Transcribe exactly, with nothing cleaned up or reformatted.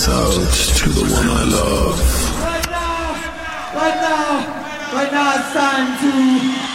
this out to the one I love. Right now, right now, right now it's time to